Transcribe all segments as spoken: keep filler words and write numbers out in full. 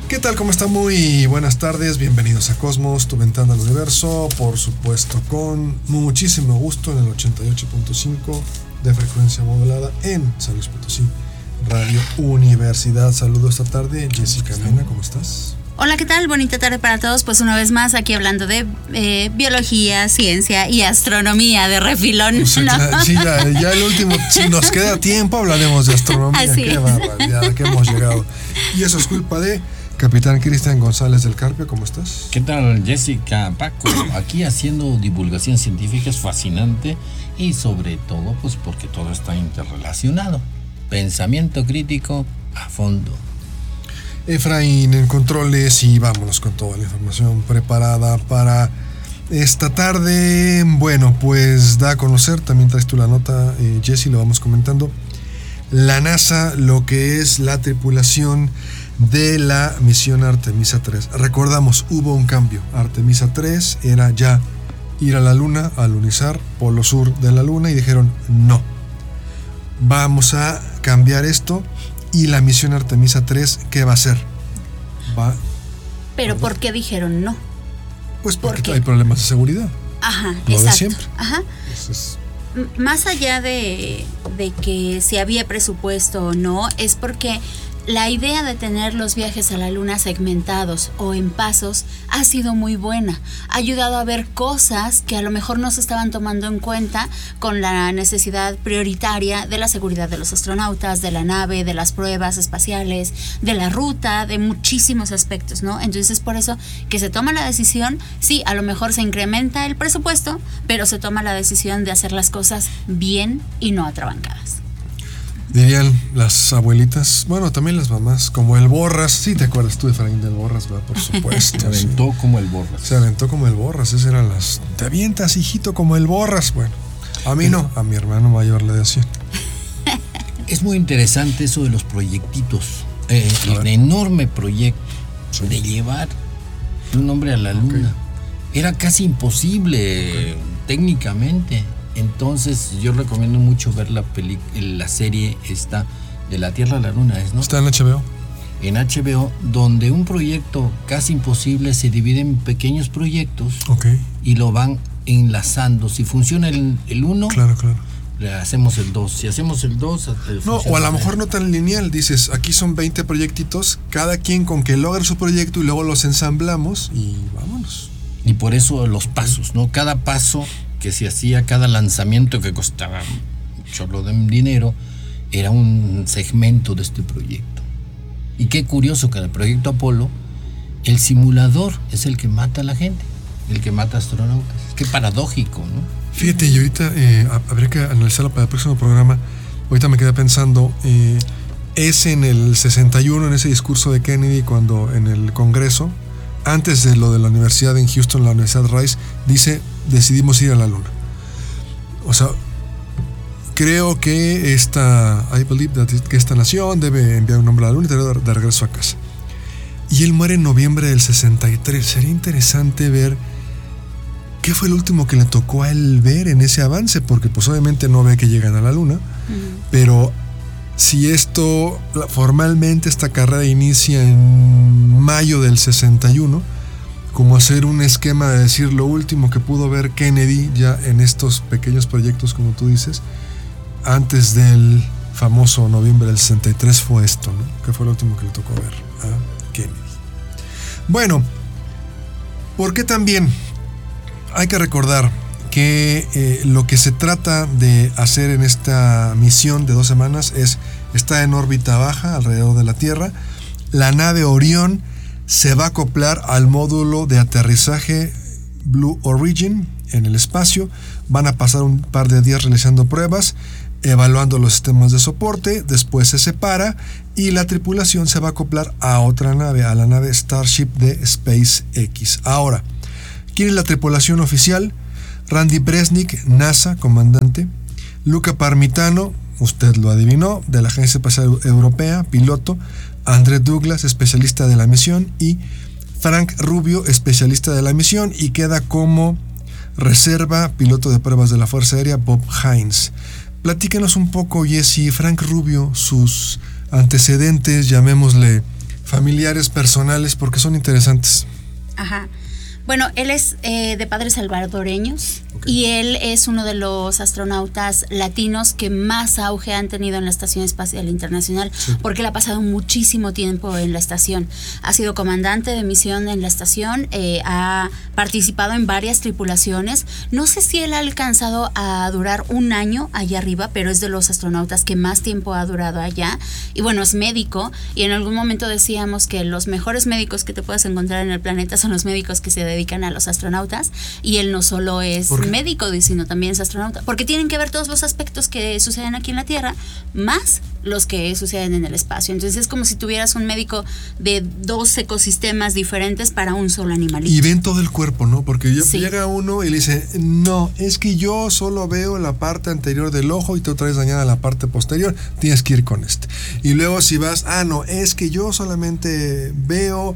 ¿Qué tal? ¿Cómo está? Muy buenas tardes, bienvenidos a Cosmos, tu ventana al universo, por supuesto con muchísimo gusto en el ochenta y ocho punto cinco de frecuencia modulada en San Luis Potosí, Radio Universidad. Saludos esta tarde, Jessica Mena, ¿cómo estás? Hola, ¿qué tal? Bonita tarde para todos. Pues una vez más aquí hablando de eh, biología, ciencia y astronomía de refilón. O sea, ¿no? ya, sí, ya, ya el último, si nos queda tiempo hablaremos de astronomía. Así Qué es. barbaridad, que hemos llegado. Y eso es culpa de Capitán Cristian González del Carpio, ¿cómo estás? ¿Qué tal, Jessica? Paco, aquí haciendo divulgación científica, es fascinante y sobre todo pues porque todo está interrelacionado. Pensamiento crítico a fondo. Efraín en controles y vámonos con toda la información preparada para esta tarde. Bueno, pues da a conocer, también traes tú la nota, eh, Jessy, lo vamos comentando. La NASA, lo que es la tripulación de la misión Artemisa tres. Recordamos, hubo un cambio. Artemisa tres era ya ir a la Luna, alunizar, polo sur de la Luna, y dijeron no. Vamos a cambiar esto. Y la misión Artemisa tres, ¿qué va a hacer? Va. Pero ¿por qué dijeron no? Pues porque ¿Por hay problemas de seguridad. Ajá, Lo de exacto. siempre. Ajá. Entonces, M- Más allá de, de que si había presupuesto o no, es porque la idea de tener los viajes a la Luna segmentados o en pasos ha sido muy buena. Ha ayudado a ver cosas que a lo mejor no se estaban tomando en cuenta con la necesidad prioritaria de la seguridad de los astronautas, de la nave, de las pruebas espaciales, de la ruta, de muchísimos aspectos, ¿no? Entonces es por eso que se toma la decisión, sí, a lo mejor se incrementa el presupuesto, pero se toma la decisión de hacer las cosas bien y no atrabancadas. dirían las abuelitas, bueno, también las mamás, como el Borras. Sí, te acuerdas tú, Efraín, del Borras, ¿verdad? Por supuesto. Se aventó sí. como el Borras. Se aventó como el Borras, esas eran las... Te avientas, hijito, como el Borras. Bueno, a mí no, a mi hermano mayor le decían. Es muy interesante eso de los proyectitos. Eh, el enorme proyecto Sí. de llevar un hombre a la Luna. Era casi imposible, okay, técnicamente. Entonces yo recomiendo mucho ver la peli- la serie esta de la Tierra a la Luna, ¿es, no? Está en H B O. En H B O, donde un proyecto casi imposible se divide en pequeños proyectos, Okay. y lo van enlazando. Si funciona el, el uno, Claro, claro. le hacemos el dos. Si hacemos el dos, No, o a lo mejor no tan lineal. Dices, aquí son veinte proyectitos, cada quien con que logre su proyecto y luego los ensamblamos y vámonos. Y por eso los pasos, ¿no? Cada paso que se hacía, cada lanzamiento que costaba un chorro de dinero, era un segmento de este proyecto. Y qué curioso que en el proyecto Apolo, el simulador es el que mata a la gente, el que mata a astronautas. Qué paradójico, ¿no? Fíjate, y ahorita eh, habría que analizarlo para el próximo programa. Ahorita me quedé pensando, eh, es en el sesenta y uno, en ese discurso de Kennedy, cuando en el Congreso, antes de lo de la universidad en Houston, la Universidad Rice, dice, decidimos ir a la Luna. O sea, creo que esta, I believe that it, que esta nación debe enviar un hombre a la Luna y traerlo de, de regreso a casa. Y él muere en noviembre del sesenta y tres. Sería interesante ver qué fue el último que le tocó a él ver en ese avance, porque pues obviamente no ve que llegan a la Luna, uh-huh, pero si esto, formalmente esta carrera inicia en mayo del sesenta y uno, como hacer un esquema de decir lo último que pudo ver Kennedy ya en estos pequeños proyectos, como tú dices, antes del famoso noviembre del sesenta y tres fue esto, ¿no? Que fue lo último que le tocó ver a Kennedy. Bueno, ¿por qué también? Hay que recordar que eh, lo que se trata de hacer en esta misión de dos semanas es estar en órbita baja alrededor de la Tierra. La nave Orión se va a acoplar al módulo de aterrizaje Blue Origin en el espacio. Van a pasar un par de días realizando pruebas, evaluando los sistemas de soporte. Después se separa y la tripulación se va a acoplar a otra nave, a la nave Starship de SpaceX. Ahora, ¿quién es la tripulación oficial? Randy Bresnik, NASA, comandante. Luca Parmitano, usted lo adivinó, de la Agencia Espacial Europea, piloto. André Douglas, especialista de la misión. Y Frank Rubio, especialista de la misión. Y queda como reserva, piloto de pruebas de la Fuerza Aérea, Bob Hines. Platíquenos un poco, Jessy, Frank Rubio, sus antecedentes, llamémosle familiares, personales, porque son interesantes. Ajá. Bueno, él es eh, de padres salvadoreños, okay, y él es uno de los astronautas latinos que más auge han tenido en la Estación Espacial Internacional, sí, porque él ha pasado muchísimo tiempo en la estación. Ha sido comandante de misión en la estación, eh, ha participado en varias tripulaciones. No sé si él ha alcanzado a durar un año allá arriba, pero es de los astronautas que más tiempo ha durado allá. Y bueno, es médico, y en algún momento decíamos que los mejores médicos que te puedas encontrar en el planeta son los médicos que se dedican a los astronautas, y él no solo es médico, sino también es astronauta, porque tienen que ver todos los aspectos que suceden aquí en la Tierra, más los que suceden en el espacio. Entonces es como si tuvieras un médico de dos ecosistemas diferentes para un solo animalito. Y ven todo el cuerpo, ¿no? Porque Sí. llega uno y le dice, no, es que yo solo veo la parte anterior del ojo y tú traes dañada la parte posterior, tienes que ir con este. Y luego si vas, ah, no, es que yo solamente veo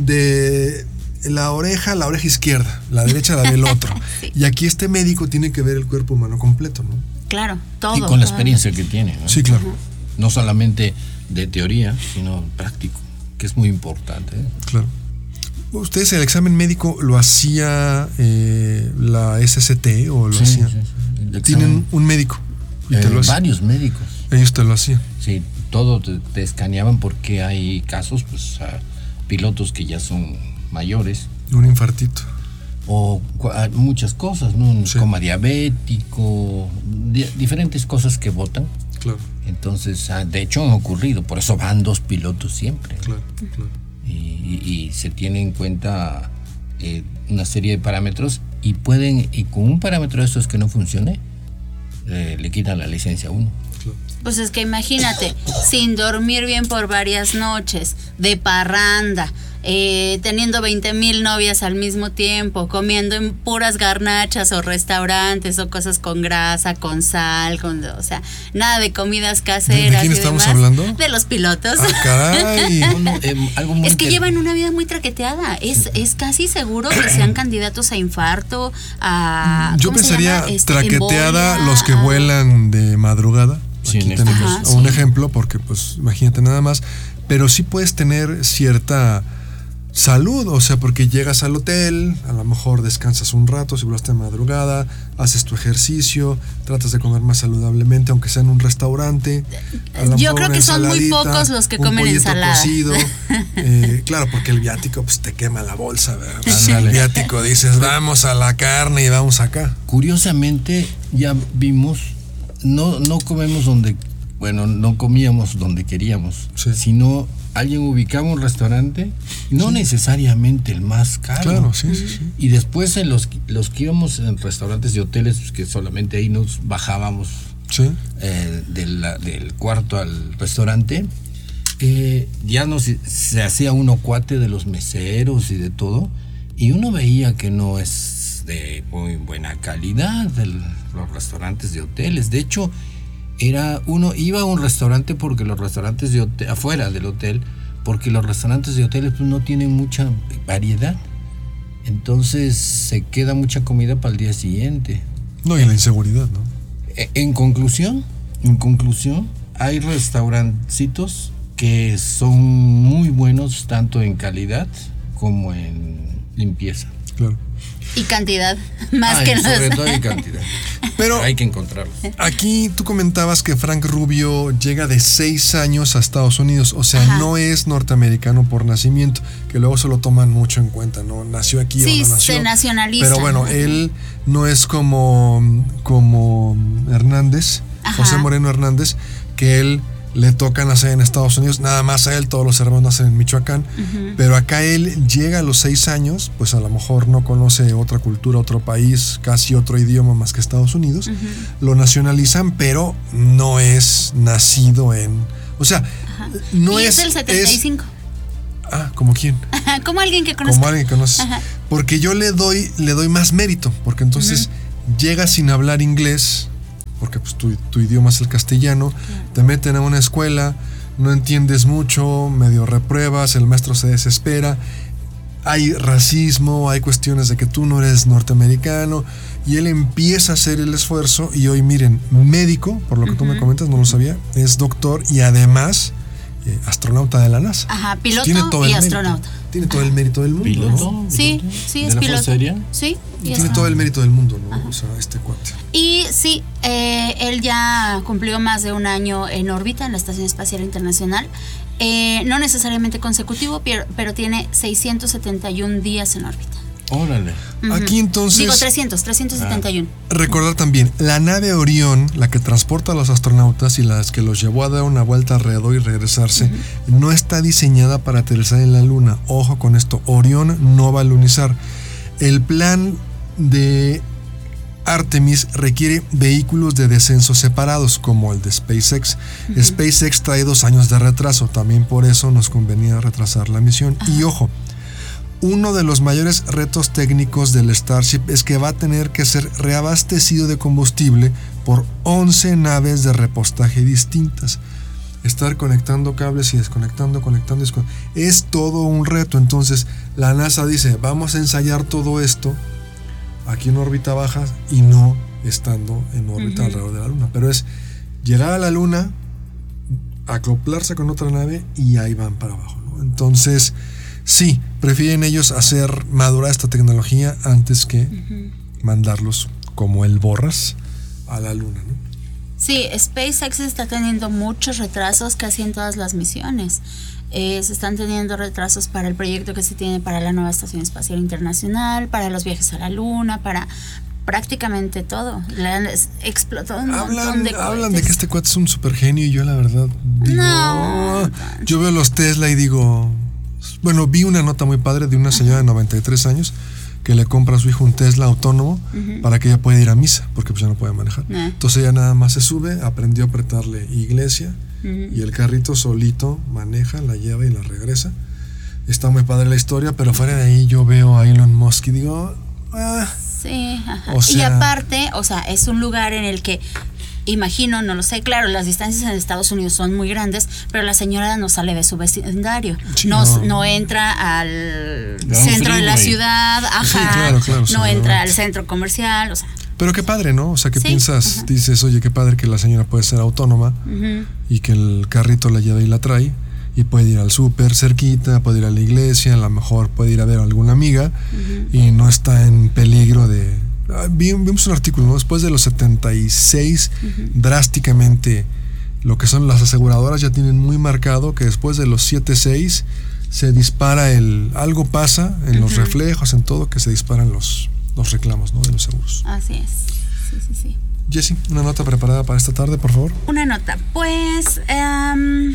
de la oreja, la oreja izquierda, la derecha la ve el otro. Sí. Y aquí este médico tiene que ver el cuerpo humano completo, ¿no? Claro, todo. Y con la experiencia que tiene, ¿no? Sí, claro. Uh-huh. No solamente de teoría, sino práctico, que es muy importante, ¿eh? Claro. ¿Ustedes el examen médico lo hacía eh, la S S T o lo Sí, hacían? sí, sí. Tienen un médico. Y Eh, te lo hacían. varios médicos. Ellos te lo hacían. Sí, todo te, te escaneaban, porque hay casos, pues, a pilotos que ya son mayores. Un infartito. O cu- a- muchas cosas, ¿no? Un Sí. coma diabético, di- diferentes cosas que botan. Claro, Entonces, ah, de hecho han ocurrido, por eso van dos pilotos siempre. claro, claro. Y, y- y se tiene en cuenta eh, una serie de parámetros, y pueden, y con un parámetro de estos que no funcione, eh, le quitan la licencia a uno. Claro. Pues es que imagínate, sin dormir bien por varias noches, de parranda, eh, teniendo veinte mil novias al mismo tiempo, comiendo en puras garnachas o restaurantes o cosas con grasa, con sal, con, o sea, nada de comidas caseras. ¿De- de quién y estamos demás. hablando? De los pilotos. Ah, caray. No, no, eh, algo muy Es que inter- llevan una vida muy traqueteada. Es, es casi seguro que sean candidatos a infarto, a... Yo ¿cómo se pensaría llama? Este, traqueteada embolia, los que a- vuelan de madrugada. Sí, Aquí en este tenemos caso. un Ajá, sí. ejemplo, porque pues imagínate nada más. Pero sí puedes tener cierta salud, o sea, porque llegas al hotel, a lo mejor descansas un rato, si volaste de madrugada, haces tu ejercicio, tratas de comer más saludablemente, aunque sea en un restaurante. A lo Yo mejor creo una que son muy ensaladita, pocos los que un comen pollito ensalada. cocido. Eh, claro, porque el viático pues te quema la bolsa, ¿verdad? Ándale. El viático dices, vamos a la carne y vamos acá. Curiosamente, ya vimos, no, no comemos donde, bueno, no comíamos donde queríamos, Sí. sino alguien ubicaba un restaurante, no necesariamente el más caro. Claro, sí, sí, sí. Y después en los, los que íbamos en restaurantes de hoteles, pues, que solamente ahí nos bajábamos Sí. eh, de la- del cuarto al restaurante, eh, ya nos, se hacía uno cuate de los meseros y de todo, y uno veía que no es de muy buena calidad de los restaurantes de hoteles. De hecho, era uno iba a un restaurante porque los restaurantes de hotel, afuera del hotel, porque los restaurantes de hoteles pues no tienen mucha variedad. Entonces se queda mucha comida para el día siguiente. No, y la inseguridad, ¿no? E- En conclusión, en conclusión, hay restaurancitos que son muy buenos tanto en calidad como en limpieza. Claro. Y cantidad, más Ay, que sobre los... todo en cantidad. Pero hay que encontrarlos. aquí tú comentabas que Frank Rubio llega de seis años a Estados Unidos, o sea, Ajá. no es norteamericano por nacimiento, que luego se lo toman mucho en cuenta, ¿no? Nació aquí Sí, o no nació. se nacionaliza. Pero bueno, él no es como, como Hernández, Ajá. José Moreno Hernández, que él le toca nacer en Estados Unidos, nada más a él, todos los hermanos nacen en Michoacán, Ujú. pero acá él llega a los seis años, pues a lo mejor no conoce otra cultura, otro país, casi otro idioma más que Estados Unidos, Ujú. lo nacionalizan, pero no es nacido en, o sea, Ajá. no y es, es del setenta y cinco. es- ah, ¿como quién? Ajá, como alguien que conozco. Como alguien que conoces. Ajá. Porque yo le doy, le doy más mérito, porque entonces llega sin hablar inglés, porque pues tu, tu idioma es el castellano, te meten a una escuela, no entiendes mucho, medio repruebas, el maestro se desespera, hay racismo, hay cuestiones de que tú no eres norteamericano, y él empieza a hacer el esfuerzo, y hoy miren, médico, por lo que tú me Ujú. comentas, no lo sabía, es doctor, y además eh, astronauta de la NASA. Ajá, piloto tiene todo y el astronauta. Mérito, tiene todo el mérito del mundo. ¿Piloto? ¿no? Sí, sí, ¿De es la piloto. Fuerza Aérea? Sí. y Tiene está. todo el mérito del mundo, ¿no? O sea, este cuate. Y sí, eh, él ya cumplió más de un año en órbita en la Estación Espacial Internacional. Eh, no necesariamente consecutivo, pero, pero tiene seiscientos setenta y un días en órbita. Órale. Ujú. Aquí entonces. Digo trescientos, trescientos setenta y uno. Recordar también, la nave Orión, la que transporta a los astronautas y las que los llevó a dar una vuelta alrededor y regresarse, uh-huh. no está diseñada para aterrizar en la Luna. Ojo con esto, Orión no va a lunizar. El plan de Artemis requiere vehículos de descenso separados, como el de SpaceX. Uh-huh. SpaceX trae dos años de retraso, también por eso nos convenía retrasar la misión. Uh-huh. Y ojo, uno de los mayores retos técnicos del Starship es que va a tener que ser reabastecido de combustible por once naves de repostaje distintas. Estar conectando cables y desconectando, conectando y desconectando. Es todo un reto. Entonces la NASA dice, vamos a ensayar todo esto aquí en órbita baja y no estando en órbita uh-huh. alrededor de la Luna. Pero es llegar a la Luna, acoplarse con otra nave y ahí van para abajo, ¿no? Entonces, sí, prefieren ellos hacer madurar esta tecnología antes que uh-huh. mandarlos como el borras a la Luna, ¿no? Sí, SpaceX está teniendo muchos retrasos casi en todas las misiones. Eh, se están teniendo retrasos para el proyecto que se tiene para la nueva Estación Espacial Internacional, para los viajes a la Luna, para prácticamente todo. Le han explotado un hablan, montón de cohetes. Hablan de que este cuate es un super genio y yo la verdad digo, no. yo veo los Tesla y digo, bueno, vi una nota muy padre de una señora de noventa y tres años que le compra a su hijo un Tesla autónomo uh-huh. para que ella pueda ir a misa, porque pues ya no puede manejar. Uh-huh. Entonces ella nada más se sube, aprendió a apretarle iglesia uh-huh. y el carrito solito maneja, la lleva y la regresa. Está muy padre la historia, pero fuera de ahí yo veo a Elon Musk y digo, ah, sí, ajá. O sea, y aparte, o sea, es un lugar en el que imagino, no lo sé, claro, las distancias en Estados Unidos son muy grandes, pero la señora no sale de su vecindario, sí, no, no. no entra al Gran centro freeway. de la ciudad, ajá, sí, claro, claro, no entra al centro comercial, o sea. Pero qué padre, ¿no? O sea, ¿qué sí, piensas? Ajá. Dices, oye, qué padre que la señora puede ser autónoma uh-huh. y que el carrito la lleva y la trae y puede ir al súper cerquita, puede ir a la iglesia, a lo mejor puede ir a ver a alguna amiga uh-huh. y no está en peligro de... Vimos un artículo, ¿no? Después de los setenta y seis, uh-huh. drásticamente lo que son las aseguradoras ya tienen muy marcado que después de los setenta y seis se dispara el... Algo pasa en uh-huh. los reflejos, en todo, que se disparan los, los reclamos, ¿no? De los seguros. Así es. Sí, sí, sí. Jessie, una nota preparada para esta tarde, por favor. Una nota. Pues um,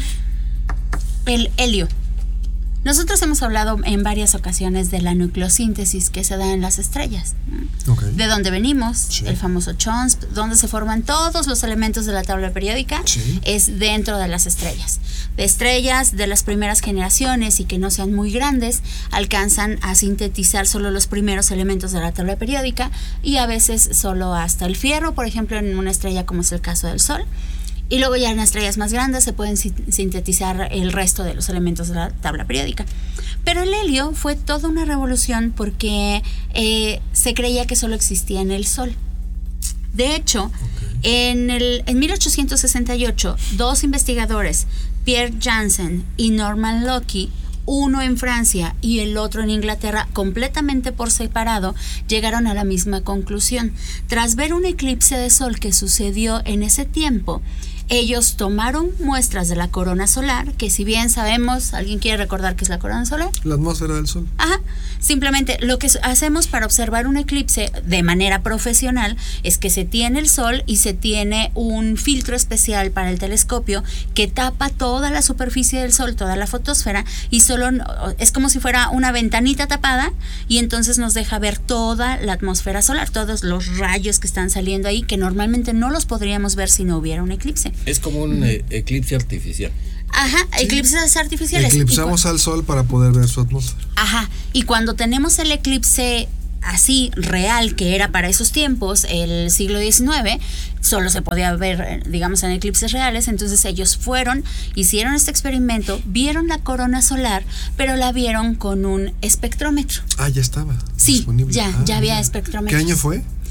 el helio. Nosotros hemos hablado en varias ocasiones de la nucleosíntesis que se da en las estrellas. Okay. De dónde venimos, sí. el famoso CHONSP, donde se forman todos los elementos de la tabla periódica, sí. es dentro de las estrellas. De estrellas de las primeras generaciones y que no sean muy grandes, alcanzan a sintetizar solo los primeros elementos de la tabla periódica y a veces solo hasta el fierro, por ejemplo, en una estrella como es el caso del Sol. Y luego ya en estrellas más grandes se pueden sintetizar el resto de los elementos de la tabla periódica. Pero el helio fue toda una revolución porque eh, se creía que solo existía en el Sol. De hecho, okay. en, el, en mil ochocientos sesenta y ocho, dos investigadores, Pierre Janssen y Norman Lockey, uno en Francia y el otro en Inglaterra, completamente por separado, llegaron a la misma conclusión. Tras ver un eclipse de sol que sucedió en ese tiempo, ellos tomaron muestras de la corona solar, que si bien sabemos, ¿alguien quiere recordar qué es la corona solar? La atmósfera del Sol. Ajá. Simplemente lo que hacemos para observar un eclipse de manera profesional es que se tiene el Sol y se tiene un filtro especial para el telescopio que tapa toda la superficie del Sol, toda la fotosfera, y solo es como si fuera una ventanita tapada y entonces nos deja ver toda la atmósfera solar, todos los rayos que están saliendo ahí, que normalmente no los podríamos ver si no hubiera un eclipse. Es como un eh, eclipse artificial. Ajá, sí. Eclipses artificiales. Eclipsamos al Sol para poder ver su atmósfera. Ajá, y cuando tenemos el eclipse así real, que era para esos tiempos, el siglo diecinueve, solo se podía ver, digamos, en eclipses reales. Entonces ellos fueron, hicieron este experimento, vieron la corona solar, pero la vieron con un espectrómetro. Ah, ya estaba sí, disponible. ya, ah, ya había mira. espectrómetros. ¿Qué año fue?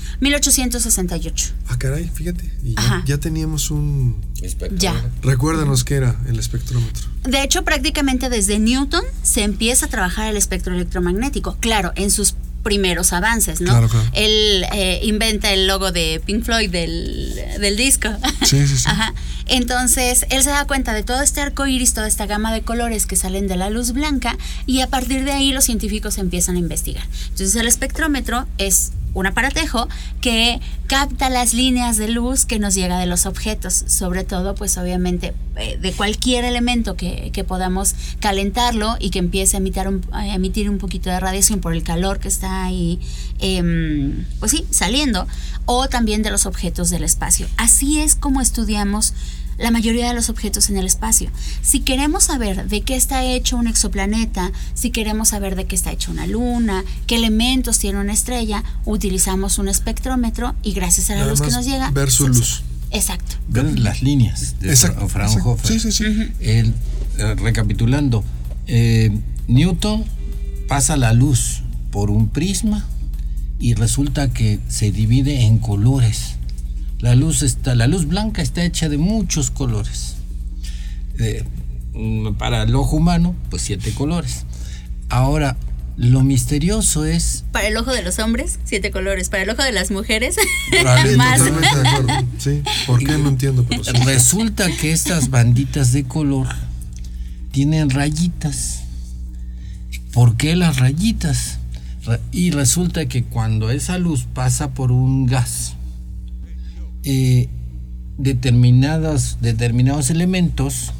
mil ochocientos sesenta y ocho. Ah, caray, fíjate. Y ya, ya teníamos un... Ya. Recuérdanos qué era el espectrómetro. De hecho, prácticamente desde Newton se empieza a trabajar el espectro electromagnético. Claro, en sus primeros avances, ¿no? Claro, claro. Él eh, inventa el logo de Pink Floyd del, del disco. Sí, sí, sí. Ajá. Entonces, él se da cuenta de todo este arco iris, toda esta gama de colores que salen de la luz blanca, y a partir de ahí los científicos empiezan a investigar. Entonces, el espectrómetro es un aparatejo que capta las líneas de luz que nos llega de los objetos, sobre todo, pues obviamente, eh, de cualquier elemento que, que podamos calentarlo y que empiece a emitir, un, a emitir un poquito de radiación por el calor que está ahí, eh, pues sí, saliendo, o también de los objetos del espacio. Así es como estudiamos la mayoría de los objetos en el espacio. Si queremos saber de qué está hecho un exoplaneta, si queremos saber de qué está hecha una luna, qué elementos tiene una estrella, utilizamos un espectrómetro y gracias a la luz que nos llega... ver su luz. Exacto. Ver las líneas de Exacto, Fraunhofer. Sí, sí, sí. Uh-huh. El, eh, recapitulando, eh, Newton pasa la luz por un prisma y resulta que se divide en colores. La luz está, la luz blanca está hecha de muchos colores. Eh, para el ojo humano, pues siete colores. Ahora, lo misterioso es... Para el ojo de los hombres, siete colores. Para el ojo de las mujeres, Vale, más. totalmente de acuerdo. Sí, ¿por qué? No entiendo, pero sí. Resulta que estas banditas de color tienen rayitas. ¿Por qué las rayitas? Y resulta que cuando esa luz pasa por un gas, Eh, determinados, determinados elementos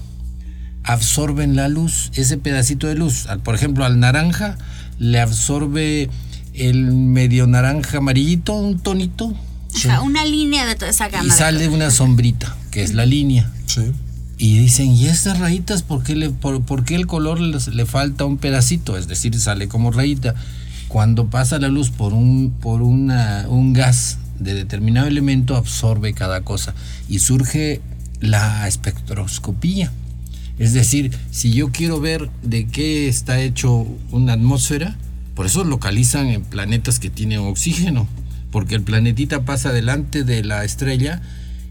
absorben la luz, ese pedacito de luz. Por ejemplo, al naranja le absorbe el medio naranja amarillito, un tonito. Sí. Una línea de toda esa gama. Y sale una sombrita, que es la línea. Sí. Y dicen, ¿y estas rayitas por qué, le, por, por qué el color le, le falta un pedacito? Es decir, sale como rayita. Cuando pasa la luz por un, por una, un gas de determinado elemento, absorbe cada cosa y surge la espectroscopía. Es decir, si yo quiero ver de qué está hecho una atmósfera, por eso localizan en planetas que tienen oxígeno, porque el planetita pasa delante de la estrella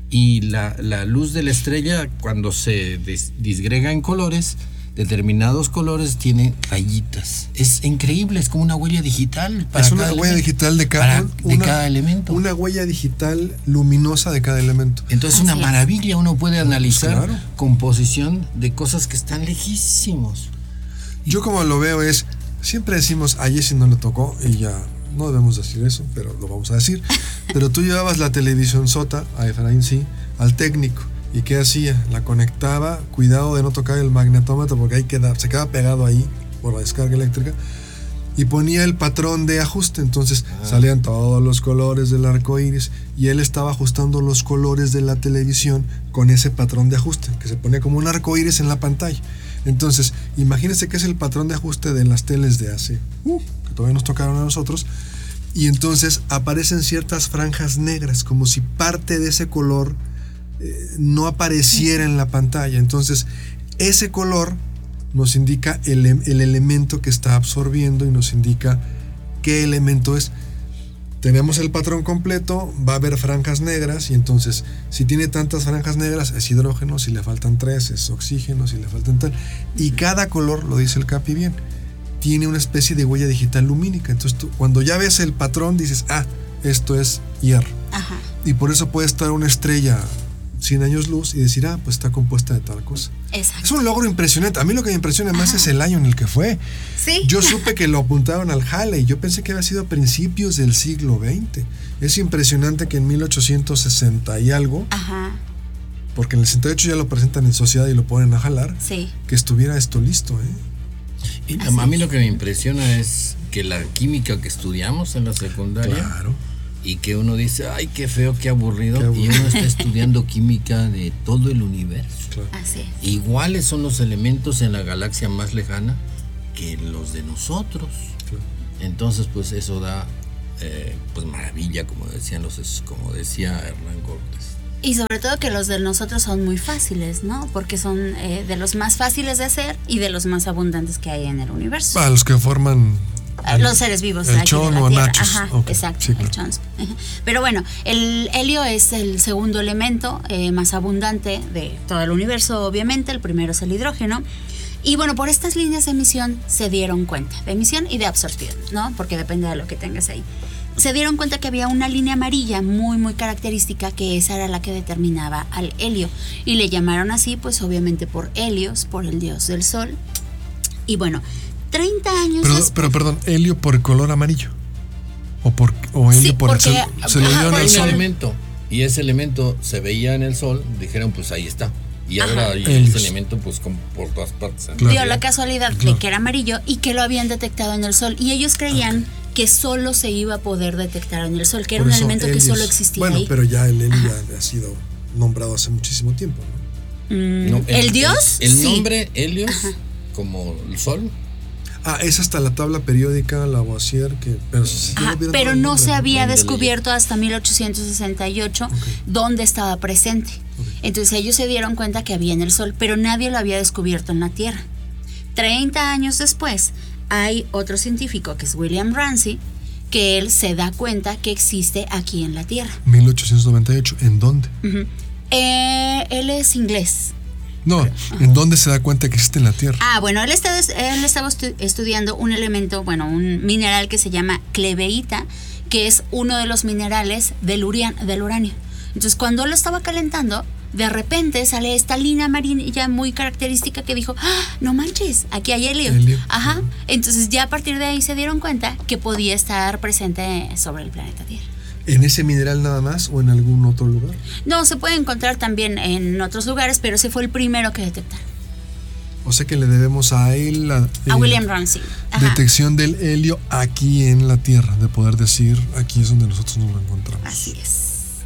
y la, la luz de la estrella, cuando se des, disgrega en colores, determinados colores tienen rayitas. Es increíble, es como una huella digital. Para es una cada huella elemento, digital de cada, para, una, de cada elemento. Una huella digital luminosa de cada elemento. Entonces, una maravilla, uno puede analizar pues claro. composición de cosas que están lejísimos. Yo como lo veo es, siempre decimos, a Jessy no le tocó, y ya no debemos decir eso, pero lo vamos a decir. Pero tú llevabas la televisión sota, a Efraín sí, al técnico. ¿Y qué hacía? La conectaba, cuidado de no tocar el magnetómetro porque ahí queda, se queda pegado ahí por la descarga eléctrica, y ponía el patrón de ajuste. Entonces ah. salían todos los colores del arco iris y él estaba ajustando los colores de la televisión con ese patrón de ajuste que se ponía como un arco iris en la pantalla. Entonces, imagínense que es el patrón de ajuste de las teles de hace, uh, que todavía nos tocaron a nosotros, y entonces aparecen ciertas franjas negras, como si parte de ese color eh, no apareciera en la pantalla. Entonces, ese color nos indica el, el elemento que está absorbiendo y nos indica qué elemento es. Tenemos el patrón completo, va a haber franjas negras, y entonces si tiene tantas franjas negras es hidrógeno, si le faltan tres es oxígeno, si le faltan tal, y cada color, lo dice el Capi bien, tiene una especie de huella digital lumínica. Entonces tú, cuando ya ves el patrón, dices, ah, esto es hierro. Ajá. Y por eso puede estar una estrella cien años luz y decir, ah, pues está compuesta de tal cosa. Exacto. Es un logro impresionante. A mí lo que me impresiona más Ajá. es el año en el que fue. Sí. Yo supe que lo apuntaron al Halley. Yo pensé que había sido a principios del siglo veinte. Es impresionante que en mil ochocientos sesenta y algo, Ajá. porque en el sesenta y ocho ya lo presentan en sociedad y lo ponen a jalar, sí. que estuviera esto listo, ¿eh? Y a mí lo que me impresiona es que la química que estudiamos en la secundaria, claro. y que uno dice, ay, qué feo, qué aburrido, qué aburrido. Y uno está estudiando química de todo el universo. Claro. Así es. Iguales son los elementos en la galaxia más lejana que los de nosotros. Claro. Entonces, pues eso da eh, pues maravilla, como decían los, como decía Hernán Cortés. Y sobre todo que los de nosotros son muy fáciles, ¿no? Porque son eh, de los más fáciles de hacer y de los más abundantes que hay en el universo. Para los que forman El, los seres vivos. El aquí chon de la o Tierra. nachos. Ajá, Okay. exacto, Sí, el claro. chons. Pero bueno, el helio es el segundo elemento eh, más abundante de todo el universo, obviamente. El primero es el hidrógeno. Y bueno, por estas líneas de emisión se dieron cuenta, de emisión y de absorción, ¿no? Porque depende de lo que tengas ahí. Se dieron cuenta que había una línea amarilla muy, muy característica, que esa era la que determinaba al helio. Y le llamaron así, pues obviamente por Helios, por el dios del sol. Y bueno, treinta años Pero, después. pero perdón, helio por el color amarillo. O, por, o helio Sí, por el sol. porque- Se lo ajá, dieron por al el un sol. sol. elemento, y ese elemento se veía en el sol, dijeron pues ahí está. Y Ajá. ahora y Helios. ese elemento pues como por todas partes. ¿eh? Claro. Dio la casualidad Claro. de que era amarillo y que lo habían detectado en el sol. Y ellos creían que solo se iba a poder detectar en el sol, que era Por un eso elemento que helios. solo existía Bueno, ahí. pero ya el helio ya ha sido nombrado hace muchísimo tiempo, ¿no? Mm, No, el, dios, El, el sí. nombre Helios, como el sol, Ah, es hasta la tabla periódica, Lavoisier, que... Pero, sí Ajá, le hubieran pero dado el no nombre, se había Mendeley. descubierto hasta mil ochocientos sesenta y ocho dónde estaba presente. Entonces ellos se dieron cuenta que había en el sol, pero nadie lo había descubierto en la Tierra. treinta años después, hay otro científico que es William Ramsay, que él se da cuenta que existe aquí en la Tierra. mil ochocientos noventa y ocho, ¿en dónde? Ujú. Eh, él es inglés. No, ¿en dónde se da cuenta que existe en la Tierra? Ah, bueno, él estaba, él estaba estu- estudiando un elemento, bueno, un mineral que se llama cleveita, que es uno de los minerales del, urian- del uranio. Entonces, cuando lo estaba calentando, de repente sale esta línea amarilla muy característica que dijo, ¡ah, no manches, aquí hay helio! Helio. Ajá. Entonces, ya a partir de ahí se dieron cuenta que podía estar presente sobre el planeta Tierra. ¿En ese mineral nada más o en algún otro lugar? No, se puede encontrar también en otros lugares, pero ese fue el primero que detectaron. O sea que le debemos a él la A eh, William Ramsay. Ajá. detección del helio aquí en la Tierra, de poder decir, aquí es donde nosotros nos lo encontramos. Así es.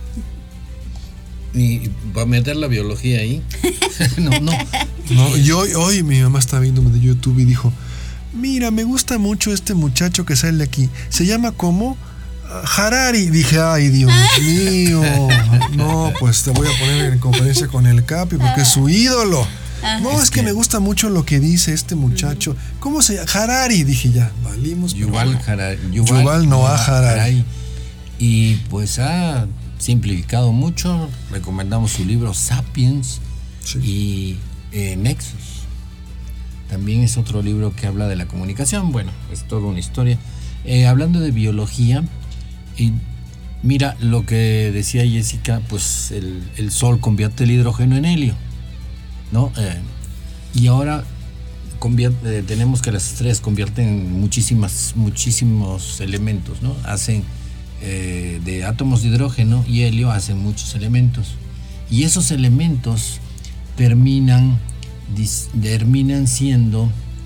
y va a meter la biología ahí. no, no. No, y hoy, hoy mi mamá estaba viéndome de YouTube y dijo, mira, me gusta mucho este muchacho que sale aquí. Se llama como Harari. Dije, ay, Dios mío. No, pues te voy a poner en conferencia con el Capi porque es su ídolo. No, es que me gusta mucho lo que dice este muchacho. ¿Cómo se llama? Harari. Dije, ya, valimos. pero Yuval bueno. Harari. Yuval Noah Harari. Y pues ha simplificado mucho. Recomendamos su libro Sapiens Sí. y eh, Nexus. También es otro libro que habla de la comunicación. Bueno, es toda una historia. Eh, hablando de biología, y mira lo que decía Jessica, pues el, el sol convierte el hidrógeno en helio, ¿no? Eh, y ahora convierte, eh, tenemos que las estrellas convierten muchísimas, muchísimos elementos, ¿no? Hacen eh, de átomos de hidrógeno y helio, hacen muchos elementos. Y esos elementos terminan, dis, terminan siendo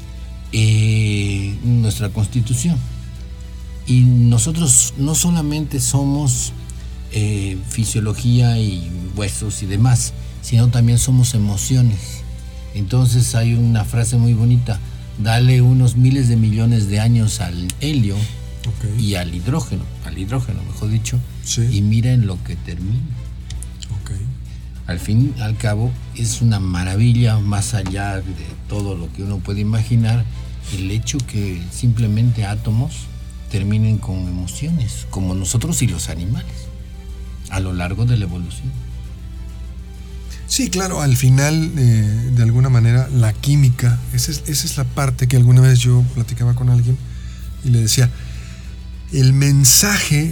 eh, nuestra constitución. Y nosotros no solamente somos eh, fisiología y huesos y demás, sino también somos emociones. Entonces hay una frase muy bonita: dale unos miles de millones de años al helio Okay. y al hidrógeno, al hidrógeno mejor dicho, Sí. y mira en lo que termina. Okay. Al fin y al cabo es una maravilla, más allá de todo lo que uno puede imaginar, el hecho que simplemente átomos terminen con emociones, como nosotros y los animales, a lo largo de la evolución. Sí, claro, al final, eh, de alguna manera, la química, esa es, esa es la parte que alguna vez yo platicaba con alguien y le decía, el mensaje,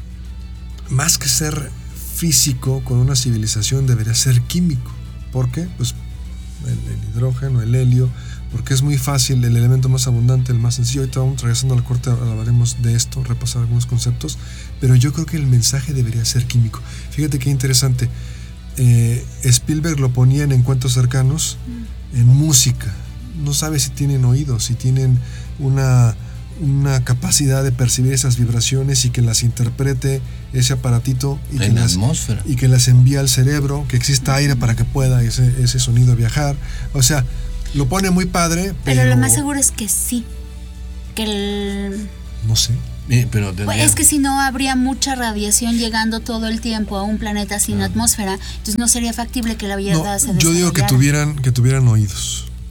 más que ser físico con una civilización, debería ser químico. ¿Por qué? Pues el, el hidrógeno, el helio, porque es muy fácil, el elemento más abundante, el más sencillo. Ahorita vamos regresando al corte, hablaremos de esto, repasar algunos conceptos, pero yo creo que el mensaje debería ser químico. Fíjate qué interesante. Eh, Spielberg lo ponía en Encuentros Cercanos, en música. No sabe si tienen oídos, si tienen una, una capacidad de percibir esas vibraciones y que las interprete ese aparatito y, que En la las, atmósfera. y que las envía al cerebro, que exista aire para que pueda ese, ese sonido viajar. O sea, lo pone muy padre, pero, Pero lo más seguro es que sí. Que el... no sé. Eh, pero Pues tendría- es que si no habría mucha radiación llegando todo el tiempo a un planeta sin atmósfera, entonces no sería factible que la vida No, se yo digo que desarrollara. tuvieran, que tuvieran oídos.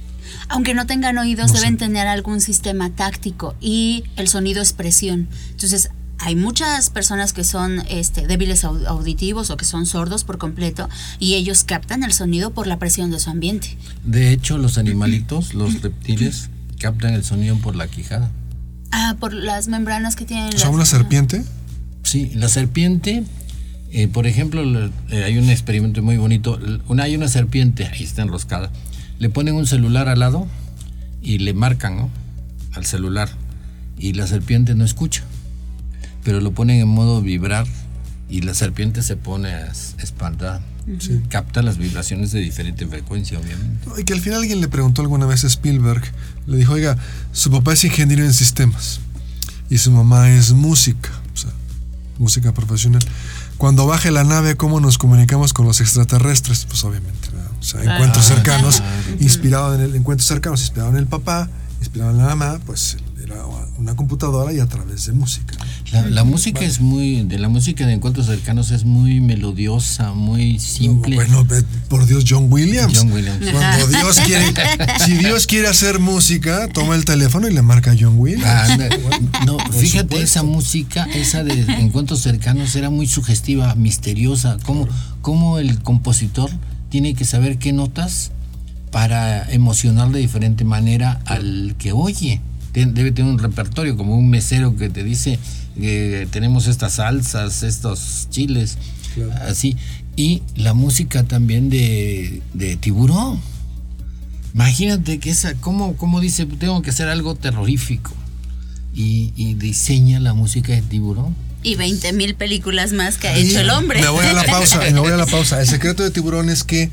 aunque no tengan oídos, No deben sé. tener algún sistema táctico y el sonido es presión. Entonces, hay muchas personas que son este, débiles au- auditivos o que son sordos por completo y ellos captan el sonido por la presión de su ambiente. De hecho, los animalitos, los reptiles, captan el sonido por la quijada. Ah, por las membranas que tienen. O sea, las- una serpiente. Sí, la serpiente, eh, por ejemplo, le- eh, hay un experimento muy bonito. Una, hay una serpiente, ahí está enroscada. Le ponen un celular al lado y le marcan, ¿no?, al celular. Y la serpiente no escucha, pero lo ponen en modo vibrar y la serpiente se pone a es- espantada. Sí. Capta las vibraciones de diferente frecuencia, obviamente. Y que al final alguien le preguntó alguna vez a Spielberg, le dijo, oiga, su papá es ingeniero en sistemas y su mamá es música, o sea, música profesional. Cuando baje la nave, ¿cómo nos comunicamos con los extraterrestres? Pues obviamente, ¿verdad? O sea, encuentros Ah, cercanos, claro. inspirado en el encuentros cercanos, inspirado en el papá, inspirado en la mamá, pues era una computadora y a través de música. La, la música es muy, de la música de encuentros cercanos es muy melodiosa, muy simple. Bueno, ve- por Dios, John Williams. John Williams. Cuando Dios quiere, si Dios quiere hacer música, toma el teléfono y le marca a John Williams. Ah, anda. No, Por fíjate, supuesto. esa música, esa de encuentros cercanos era muy sugestiva, misteriosa. Cómo, cómo el compositor tiene que saber qué notas para emocionar de diferente manera al que oye. Ten- Debe tener un repertorio, como un mesero que te dice que tenemos estas salsas, estos chiles, Claro. así. Y la música también de, de Tiburón. Imagínate que esa, ¿cómo, cómo dice? Tengo que hacer algo terrorífico. Y, y diseña la música de Tiburón. Y veinte mil películas más que ha Y hecho el hombre. Me voy a la pausa, me voy a la pausa. El secreto de Tiburón es que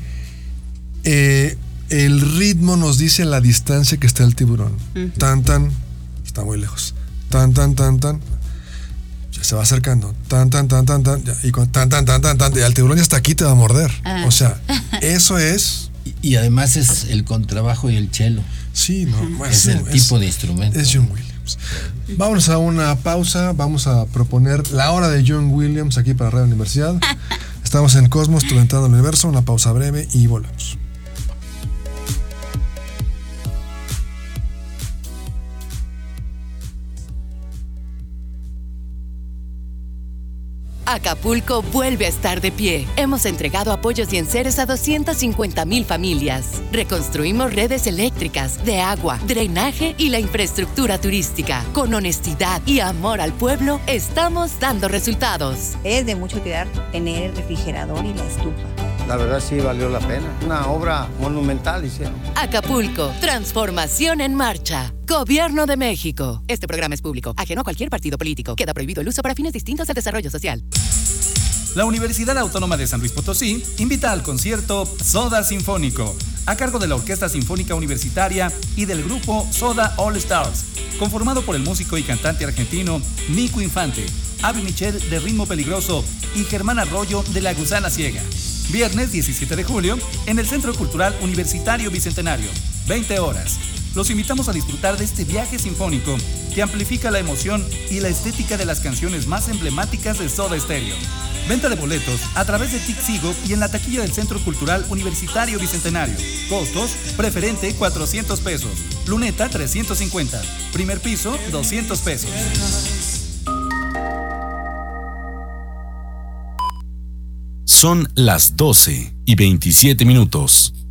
eh, el ritmo nos dice la distancia que está el tiburón. Ujú. Tan, tan, está muy lejos. Tan, tan, tan, tan. Ya se va acercando. Tan, tan, tan, tan, tan. Ya, y con tan, tan, tan, tan, tan. Ya el tiburón ya está aquí, te va a morder. Ah. O sea, eso es. Y, y además es el contrabajo y el cello. Sí, no. bueno, Es el es- tipo de instrumento. Es John Williams. Vámonos a una pausa. Vamos a proponer la hora de John Williams aquí para Radio Universidad. Estamos en Cosmos, tu ventana al universo. Una pausa breve y volvemos. Acapulco vuelve a estar de pie. Hemos entregado apoyos y enseres a doscientas cincuenta mil familias. Reconstruimos redes eléctricas, de agua, drenaje y la infraestructura turística. Con honestidad y amor al pueblo, estamos dando resultados. Es de mucho cuidar tener el refrigerador y la estufa. La verdad sí valió la pena. Una obra monumental hicieron. Acapulco, transformación en marcha. Gobierno de México. Este programa es público, ajeno a cualquier partido político. Queda prohibido el uso para fines distintos al desarrollo social. La Universidad Autónoma de San Luis Potosí invita al concierto Soda Sinfónico, a cargo de la Orquesta Sinfónica Universitaria y del grupo Soda All Stars, conformado por el músico y cantante argentino Nico Infante, Avi Michel de Ritmo Peligroso y Germán Arroyo de La Gusana Ciega. Viernes diecisiete de julio en el Centro Cultural Universitario Bicentenario, veinte horas. Los invitamos a disfrutar de este viaje sinfónico que amplifica la emoción y la estética de las canciones más emblemáticas de Soda Stereo. Venta de boletos a través de Tixigo y en la taquilla del Centro Cultural Universitario Bicentenario. Costos: preferente cuatrocientos pesos, luneta trescientos cincuenta, primer piso doscientos pesos. Son las doce y veintisiete minutos.